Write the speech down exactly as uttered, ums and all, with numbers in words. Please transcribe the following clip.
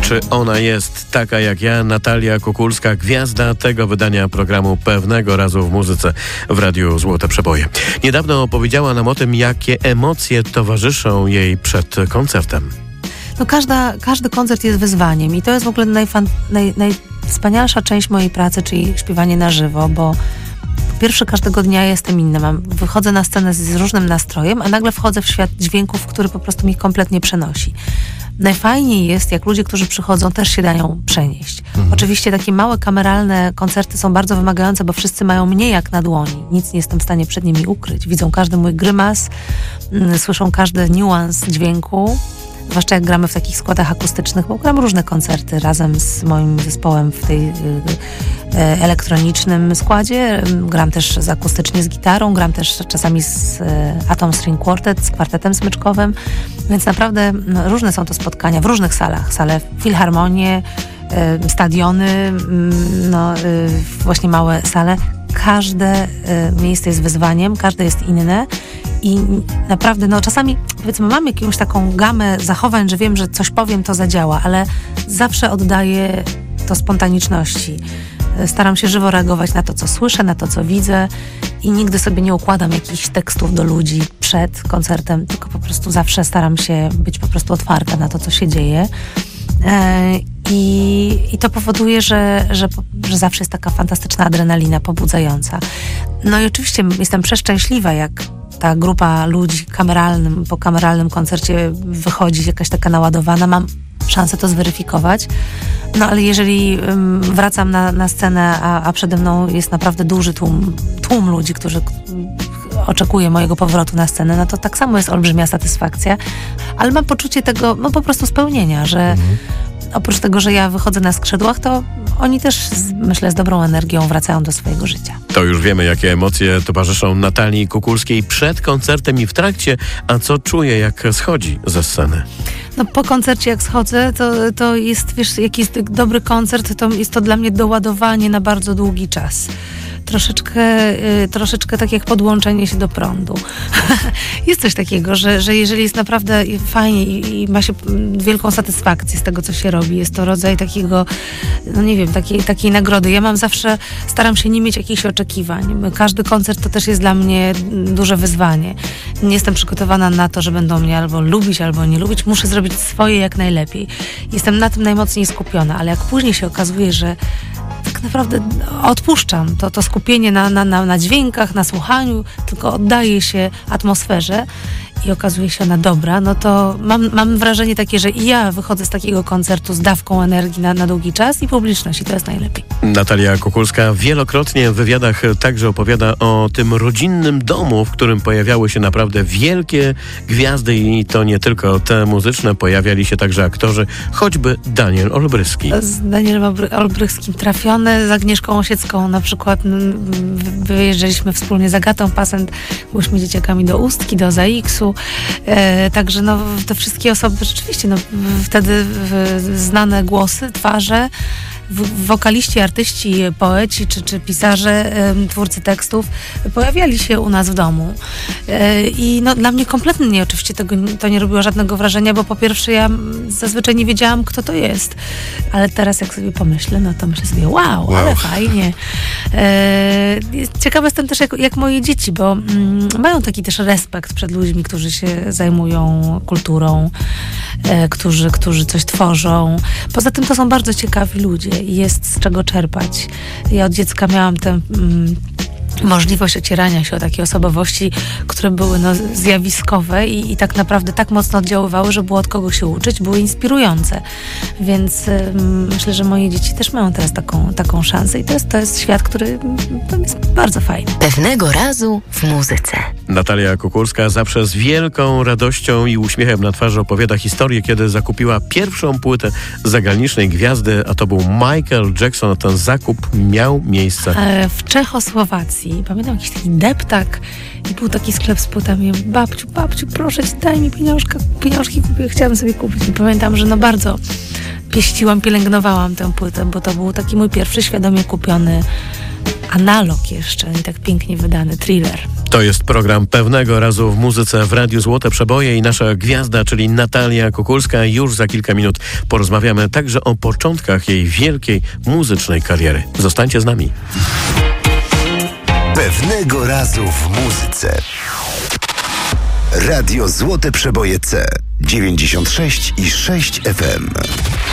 Czy ona jest taka jak ja? Natalia Kukulska, gwiazda tego wydania programu Pewnego Razu w Muzyce w Radiu Złote Przeboje. Niedawno opowiedziała nam o tym, jakie emocje towarzyszą jej przed koncertem. No każda, każdy koncert jest wyzwaniem i to jest w ogóle najfan, naj, najwspanialsza część mojej pracy, czyli śpiewanie na żywo, bo po pierwsze każdego dnia jestem inna. Mam, wychodzę na scenę z, z różnym nastrojem, a nagle wchodzę w świat dźwięków, który po prostu mnie kompletnie przenosi. Najfajniej jest, jak ludzie, którzy przychodzą, też się dają przenieść. Mhm. Oczywiście takie małe kameralne koncerty są bardzo wymagające, bo wszyscy mają mnie jak na dłoni. Nic nie jestem w stanie przed nimi ukryć. Widzą każdy mój grymas, mm, słyszą każdy niuans dźwięku. Zwłaszcza jak gramy w takich składach akustycznych, bo gram różne koncerty razem z moim zespołem w tej y, y, elektronicznym składzie. Gram też z akustycznie z gitarą, gram też czasami z y, Atom String Quartet, z kwartetem smyczkowym. Więc naprawdę no, różne są to spotkania w różnych salach. Sale filharmonie, y, stadiony, y, no, y, właśnie małe sale. Każde y, miejsce jest wyzwaniem, każde jest inne. I naprawdę, no czasami, powiedzmy, mam jakąś taką gamę zachowań, że wiem, że coś powiem, to zadziała, ale zawsze oddaję to spontaniczności. Staram się żywo reagować na to, co słyszę, na to, co widzę i nigdy sobie nie układam jakichś tekstów do ludzi przed koncertem, tylko po prostu zawsze staram się być po prostu otwarta na to, co się dzieje. I, i to powoduje, że, że, że zawsze jest taka fantastyczna adrenalina pobudzająca. No i oczywiście jestem przeszczęśliwa, jak ta grupa ludzi kameralnym, po kameralnym koncercie wychodzi jakaś taka naładowana, mam szansę to zweryfikować. No ale jeżeli um, wracam na, na scenę, a, a przede mną jest naprawdę duży tłum, tłum ludzi, którzy oczekuje mojego powrotu na scenę, no to tak samo jest olbrzymia satysfakcja, ale mam poczucie tego, no po prostu spełnienia, że mhm. oprócz tego, że ja wychodzę na skrzydłach, to oni też, z, myślę, z dobrą energią wracają do swojego życia. To już wiemy, jakie emocje towarzyszą Natalii Kukulskiej przed koncertem i w trakcie, a co czuje, jak schodzi ze sceny? No po koncercie jak schodzę, to, to jest, wiesz, jak jest dobry koncert, to jest to dla mnie doładowanie na bardzo długi czas. Troszeczkę, y, troszeczkę tak jak podłączenie się do prądu. Jest coś takiego, że, że jeżeli jest naprawdę fajnie i, i ma się wielką satysfakcję z tego, co się robi, jest to rodzaj takiego, no nie wiem, takiej, takiej nagrody. Ja mam zawsze, staram się nie mieć jakichś oczekiwań. Każdy koncert to też jest dla mnie duże wyzwanie. Nie jestem przygotowana na to, że będą mnie albo lubić, albo nie lubić. Muszę zrobić swoje jak najlepiej. Jestem na tym najmocniej skupiona, ale jak później się okazuje, że tak naprawdę odpuszczam to, to skupienie na, na, na, na dźwiękach, na słuchaniu, tylko oddaję się atmosferze i okazuje się ona dobra, no to mam, mam wrażenie takie, że i ja wychodzę z takiego koncertu z dawką energii na, na długi czas i publiczność i to jest najlepiej. Natalia Kukulska wielokrotnie w wywiadach także opowiada o tym rodzinnym domu, w którym pojawiały się naprawdę wielkie gwiazdy i to nie tylko te muzyczne, pojawiali się także aktorzy, choćby Daniel Olbryski. Z Danielem Olbryskim trafione, z Agnieszką Osiecką na przykład wyjeżdżaliśmy wspólnie z Agatą Pasent, byliśmy dzieciakami do Ustki, do Zaiksu. E, także no, te wszystkie osoby rzeczywiście no, wtedy w, znane głosy, twarze, w, wokaliści, artyści, poeci czy, czy pisarze, e, twórcy tekstów pojawiali się u nas w domu. E, I no, dla mnie kompletnie oczywiście tego, to nie robiło żadnego wrażenia, bo po pierwsze ja zazwyczaj nie wiedziałam, kto to jest. Ale teraz jak sobie pomyślę, no to myślę sobie, wow, wow. ale fajnie. E, ciekawa jestem też jak, jak moje dzieci, bo mm, mają taki też respekt przed ludźmi, którzy się zajmują kulturą, e, którzy, którzy coś tworzą. Poza tym to są bardzo ciekawi ludzie i jest z czego czerpać. Ja od dziecka miałam tę mm, możliwość ocierania się o takie osobowości, które były no, zjawiskowe i, i tak naprawdę tak mocno oddziaływały, że było od kogo się uczyć, były inspirujące. Więc ym, myślę, że moje dzieci też mają teraz taką, taką szansę i to jest, to jest świat, który to jest bardzo fajny. Pewnego razu w muzyce. Natalia Kukulska zawsze z wielką radością i uśmiechem na twarzy opowiada historię, kiedy zakupiła pierwszą płytę zagranicznej gwiazdy, a to był Michael Jackson. Ten zakup miał miejsce e, w Czechosłowacji. Pamiętam jakiś taki deptak i był taki sklep z płytami. Babciu, babciu, proszę cię, daj mi pieniążka, pieniążki kupię, chciałam sobie kupić. I pamiętam, że no bardzo pieściłam, pielęgnowałam tę płytę, bo to był taki mój pierwszy świadomie kupiony analog jeszcze i tak pięknie wydany thriller. To jest program Pewnego Razu w Muzyce w Radiu Złote Przeboje i nasza gwiazda, czyli Natalia Kukulska. Już za kilka minut porozmawiamy także o początkach jej wielkiej muzycznej kariery. Zostańcie z nami. Pewnego Razu w Muzyce. Radio Złote Przeboje C dziewięćdziesiąt sześć i sześć F M.